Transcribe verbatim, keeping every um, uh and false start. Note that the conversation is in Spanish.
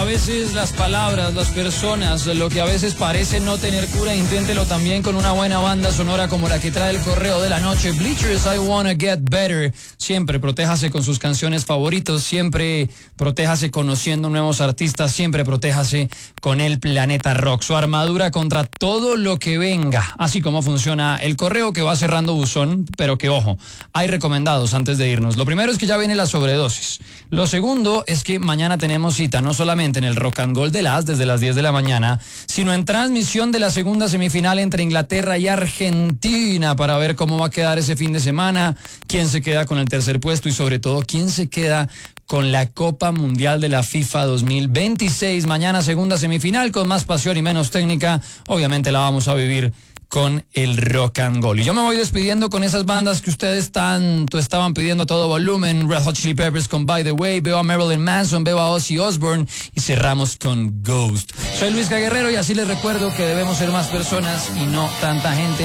a veces las palabras, las personas, lo que a veces parece no tener cura, inténtelo también con una buena banda sonora como la que trae el correo de la noche. Bleachers, I Wanna Get Better. Siempre protéjase con sus canciones favoritos, siempre protéjase conociendo nuevos artistas, siempre protéjase con el Planeta Rock. Su armadura contra todo lo que venga. Así como funciona el correo que va cerrando buzón, pero que ojo, hay recomendados antes de irnos. Lo primero es que ya viene la sobredosis. Lo segundo es que mañana tenemos cita no solamente en el Rock and Roll de las desde las diez de la mañana, sino en transmisión de la segunda semifinal entre Inglaterra y Argentina para ver cómo va a quedar ese fin de semana, quién se queda con el tercer puesto y sobre todo quién se queda con la Copa Mundial de la FIFA dos mil veintiséis. Mañana segunda semifinal con más pasión y menos técnica. Obviamente la vamos a vivir con el rock and roll. Y yo me voy despidiendo con esas bandas que ustedes tanto estaban pidiendo a todo volumen. Red Hot Chili Peppers con By the Way, veo a Marilyn Manson, veo a Ozzy Osbourne y cerramos con Ghost. Soy Luis Guerrero y así les recuerdo que debemos ser más personas y no tanta gente.